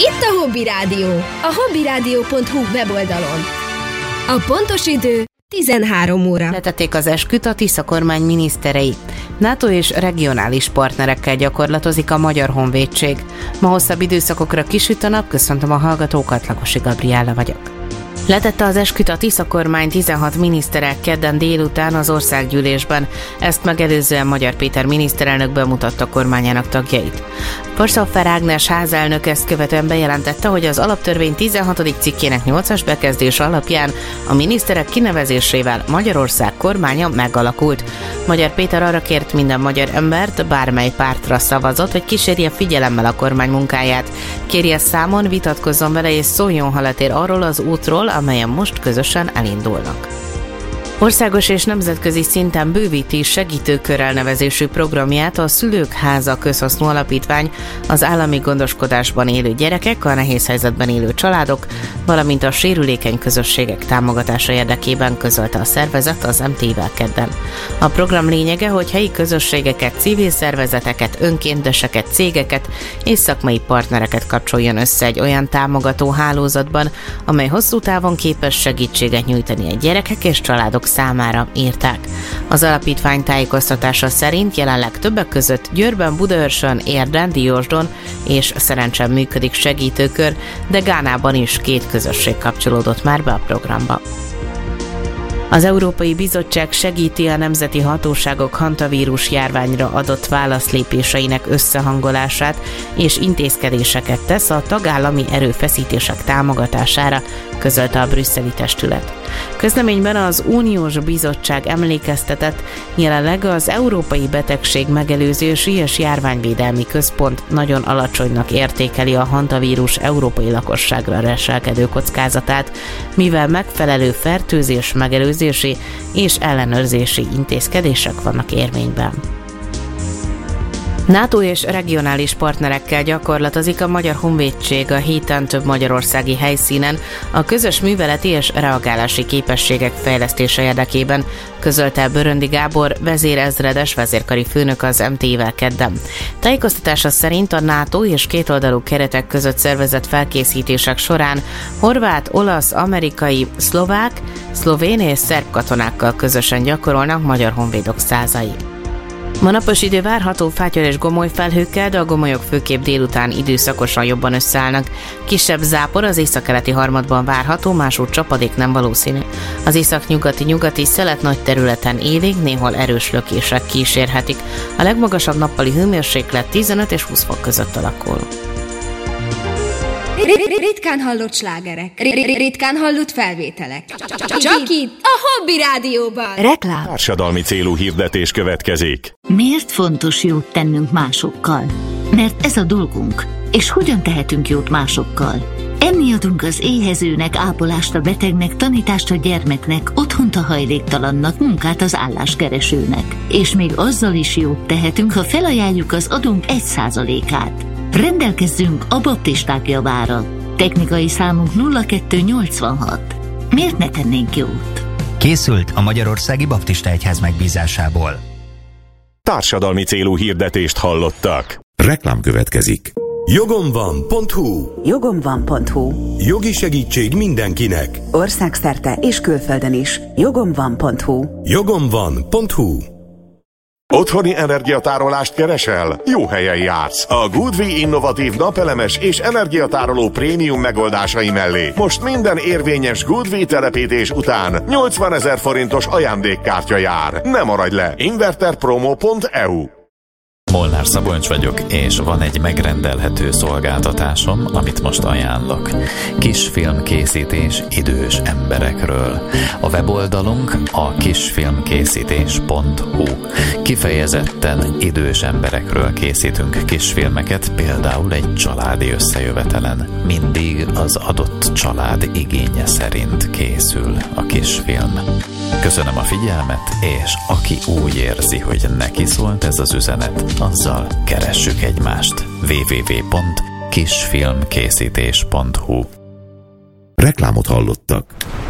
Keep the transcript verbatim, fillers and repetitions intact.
Itt a Hobby Rádió, a hobbyrádió pont hu weboldalon. A pontos idő tizenhárom óra. Letették az esküt a Tisza kormány miniszterei. NATO és regionális partnerekkel gyakorlatozik a Magyar Honvédség. Ma hosszabb időszakokra kisüt a nap, köszöntöm a hallgatókat, Lakosi Gabriella vagyok. Letette az esküt a Tisza kormány tizenhat minisztere kedden délután az országgyűlésben. Ezt megelőzően Magyar Péter miniszterelnök bemutatta kormányának tagjait. Borsaufer Ágnes házelnök ezt követően bejelentette, hogy az alaptörvény tizenhatodik cikkének nyolcas bekezdés alapján a miniszterek kinevezésével Magyarország kormánya megalakult. Magyar Péter arra kért minden magyar embert, bármely pártra szavazott, hogy kísérje figyelemmel a kormány munkáját. Kérje számon, vitatkozzon vele és szóljon, ha letér arról az útról, amelyen most közösen elindulnak. Országos és nemzetközi szinten bővíti segítőkör elnevezésű programját a Szülők Háza közhasznú alapítvány az állami gondoskodásban élő gyerekek, a nehéz helyzetben élő családok, valamint a sérülékeny közösségek támogatása érdekében, közölte a szervezet az em té vé-vel kedden. A program lényege, hogy helyi közösségeket, civil szervezeteket, önkénteseket, cégeket és szakmai partnereket kapcsoljon össze egy olyan támogató hálózatban, amely hosszú távon képes segítséget nyújtani a gyerekek és családok számára, írták. Az alapítvány tájékoztatása szerint jelenleg többek között Győrben, Budaörsön, Érden, Diósdon és Szerencsén működik segítőkör, de Gánában is két közösség kapcsolódott már be a programba. Az Európai Bizottság segíti a nemzeti hatóságok hantavírus járványra adott válaszlépéseinek összehangolását és intézkedéseket tesz a tagállami erőfeszítések támogatására, közölte a brüsszeli testület. Közleményben az Uniós Bizottság emlékeztetett, jelenleg az Európai Betegség Megelőzési és Járványvédelmi Központ nagyon alacsonynak értékeli a hantavírus európai lakosságra leselkedő kockázatát, mivel megfelelő fertőzés megelőzési és ellenőrzési intézkedések vannak érvényben. NATO és regionális partnerekkel gyakorlatozik a Magyar Honvédség a héten több magyarországi helyszínen a közös műveleti és reagálási képességek fejlesztése érdekében, közölte Böröndi Gábor vezérezredes vezérkari főnök az em té vé-vel kedden. Tájékoztatása szerint a NATO és kétoldalú keretek között szervezett felkészítések során horvát, olasz, amerikai, szlovák, szlovén és szerb katonákkal közösen gyakorolnak magyar honvédok százai. Ma napos idő várható fátyol és gomoly felhőkkel, de a gomolyok főképp délután időszakosan jobban összeállnak. Kisebb zápor az északkeleti harmadban várható, másút csapadék nem valószínű. Az északnyugati-nyugati szelet nagy területen élig, néhol erős lökések kísérhetik. A legmagasabb nappali hőmérséklet tizenöt és húsz fok között alakul. Ritkán hallott slágerek, ritkán hallott felvételek. Csak itt, a Hobby Rádióban. Reklám. Társadalmi célú hirdetés következik. Miért fontos jót tennünk másokkal? Mert ez a dolgunk. És hogyan tehetünk jót másokkal? Enni adunk az éhezőnek, ápolást a betegnek, tanítást a gyermeknek, otthont a hajléktalannak, munkát az álláskeresőnek. És még azzal is jót tehetünk, ha felajánljuk az adunk egy százalékát. Rendelkezzünk a baptisták javára. Technikai számunk nulla kettő nyolcvanhat. Miért ne tennénk jót? Készült a Magyarországi Baptista Egyház megbízásából. Társadalmi célú hirdetést hallottak. Reklám következik. jogom van pont hu. jogom van pont hu. Jogi segítség mindenkinek. Országszerte és külföldön is. jogom van pont hu. jogom van pont hu. Otthoni energiatárolást keresel? Jó helyen jársz. A Goodwi innovatív napelemes és energiatároló prémium megoldásai mellé most minden érvényes Goodwi telepítés után nyolcvanezer forintos ajándékkártya jár. Ne maradj le! inverterpromo pont e u. Molnár Szabolcs vagyok, és van egy megrendelhető szolgáltatásom, amit most ajánlok. Kisfilmkészítés idős emberekről. A weboldalunk a kisfilmkészítés pont hu. Kifejezetten idős emberekről készítünk kisfilmeket, például egy családi összejövetelen. Mindig az adott család igénye szerint készül a kisfilm. Köszönöm a figyelmet, és aki úgy érzi, hogy neki szólt ez az üzenet, azzal keressük egymást. double-u double-u double-u pont kisfilmkészítés pont hu. Reklámot hallottak.